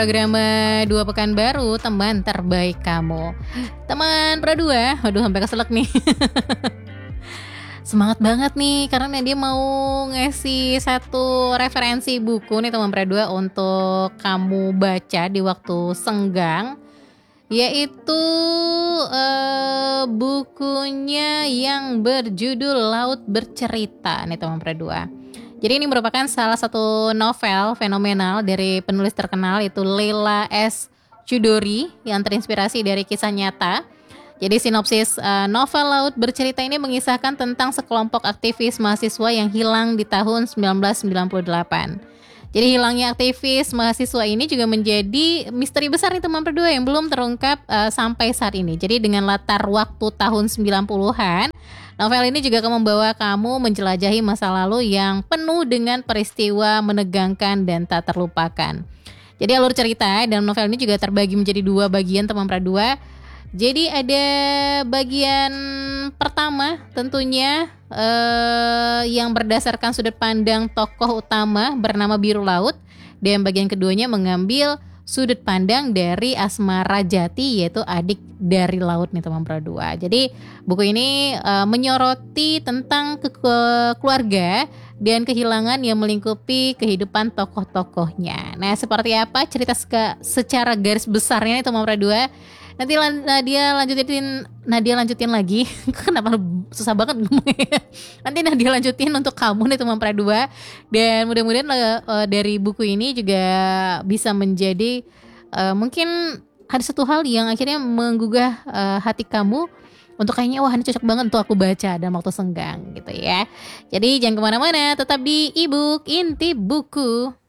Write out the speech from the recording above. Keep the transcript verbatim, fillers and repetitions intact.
Program eh, dua pekan baru, teman terbaik kamu. Teman Pro dua, waduh sampai keselak nih. Semangat banget nih karena dia mau ngasih satu referensi buku nih teman Pro dua untuk kamu baca di waktu senggang, yaitu eh, bukunya yang berjudul Laut Bercerita nih teman Pro dua. Jadi ini merupakan salah satu novel fenomenal dari penulis terkenal yaitu Leila S. Chudori yang terinspirasi dari kisah nyata. Jadi sinopsis uh, novel Laut Bercerita ini mengisahkan tentang sekelompok aktivis mahasiswa yang hilang di tahun sembilan belas sembilan puluh delapan. Jadi hilangnya aktivis mahasiswa ini juga menjadi misteri besar nih teman berdua yang belum terungkap uh, sampai saat ini. Jadi dengan latar waktu tahun sembilan puluhan, novel ini juga akan membawa kamu menjelajahi masa lalu yang penuh dengan peristiwa menegangkan dan tak terlupakan. Jadi alur cerita dalam novel ini juga terbagi menjadi dua bagian teman Pradua. Jadi ada bagian pertama tentunya eh, yang berdasarkan sudut pandang tokoh utama bernama Biru Laut, dan bagian keduanya mengambil sudut pandang dari Asmara Jati yaitu adik dari Laut nih teman Pradua. Jadi buku ini uh, menyoroti tentang ke- ke- keluarga dan kehilangan yang melingkupi kehidupan tokoh-tokohnya. Nah seperti apa cerita seka- secara garis besarnya nih teman Pradua? Nanti lan- Nadia lanjutin Nadia lanjutin lagi. Kenapa susah banget ngomongnya? Nanti Nadia lanjutin untuk kamu nih teman Pradua. Dan mudah-mudahan uh, dari buku ini juga bisa menjadi uh, mungkin ada satu hal yang akhirnya menggugah uh, hati kamu untuk kayaknya wah ini cocok banget untuk aku baca dalam waktu senggang gitu ya. Jadi jangan kemana-mana, tetap di e-book Inti Buku.